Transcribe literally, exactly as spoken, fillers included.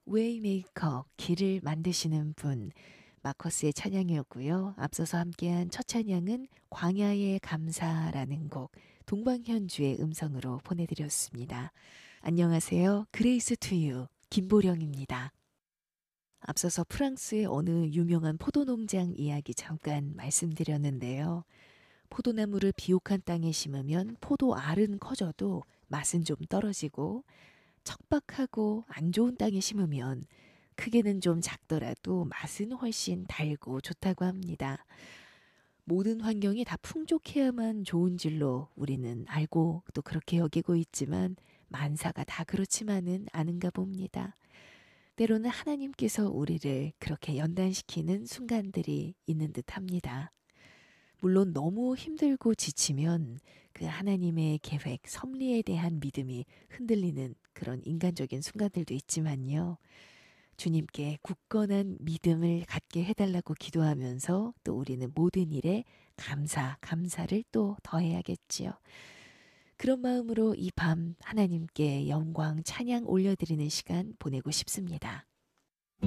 웨이메이커, 길을 만드시는 분, 마커스의 찬양이었고요. 앞서서 함께한 첫 찬양은 광야의 감사라는 곡, 동방현주의 음성으로 보내드렸습니다. 안녕하세요. 그레이스 투유 김보령입니다. 앞서서 프랑스의 어느 유명한 포도농장 이야기 잠깐 말씀드렸는데요. 포도나무를 비옥한 땅에 심으면 포도 알은 커져도 맛은 좀 떨어지고, 척박하고 안 좋은 땅에 심으면 크기는 좀 작더라도 맛은 훨씬 달고 좋다고 합니다. 모든 환경이 다 풍족해야만 좋은 줄로 우리는 알고 또 그렇게 여기고 있지만 만사가 다 그렇지만은 않은가 봅니다. 때로는 하나님께서 우리를 그렇게 연단시키는 순간들이 있는 듯 합니다. 물론 너무 힘들고 지치면 그 하나님의 계획, 섭리에 대한 믿음이 흔들리는 그런 인간적인 순간들도 있지만요. 주님께 굳건한 믿음을 갖게 해달라고 기도하면서 또 우리는 모든 일에 감사, 감사를 또 더해야겠지요. 그런 마음으로 이 밤 하나님께 영광, 찬양 올려드리는 시간 보내고 싶습니다.